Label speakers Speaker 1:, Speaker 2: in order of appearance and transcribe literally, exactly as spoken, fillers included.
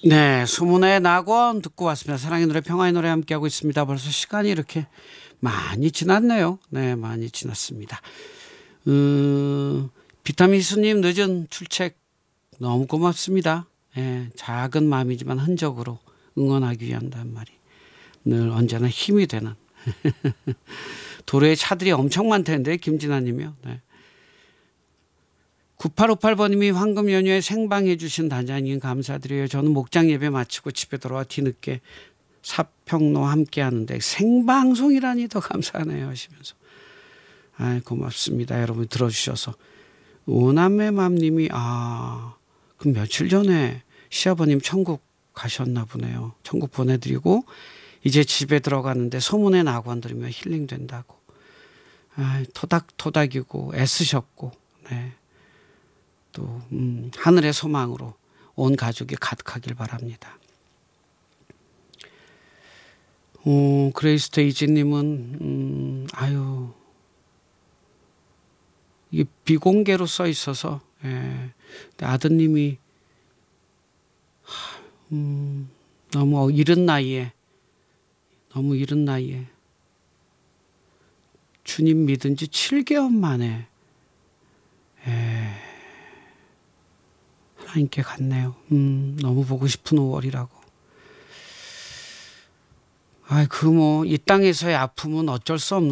Speaker 1: 네, 수문의 낙원 듣고 왔습니다. 사랑의 노래, 평화의 노래 함께하고 있습니다. 벌써 시간이 이렇게 많이 지났네요. 네, 많이 지났습니다. 음, 비타민 수님 늦은 출첵 너무 고맙습니다. 예, 작은 마음이지만 흔적으로 응원하기 위한단 말이 늘 언제나 힘이 되는 도로에 차들이 엄청 많다는데 김진아님이요. 네. 구팔오팔 번님이 황금 연휴에 생방해 주신 단장님 감사드려요. 저는 목장 예배 마치고 집에 돌아와 뒤늦게 사평로 함께 하는데 생방송이라니 더 감사하네요 하시면서 아 고맙습니다. 여러분 들어주셔서. 오남매 맘님이 아 그럼 며칠 전에 시아버님 천국 가셨나 보네요. 천국 보내드리고 이제 집에 들어가는데 소문의 낙원 들으며 힐링된다고. 아, 토닥토닥이고 애쓰셨고 네. 또 음, 하늘의 소망으로 온 가족이 가득하길 바랍니다. 어, 그레이스테이지님은 음, 아유 이게 비공개로 써 있어서 예, 아드님이 음, 너무 이른 나이에 너무 이른 나이에 주님 믿은 지 칠 개월 만에 예, 하나님께 갔네요. 음, 너무 보고 싶은 오월이라고. 아, 그 뭐 이 땅에서의 아픔은 어쩔 수 없는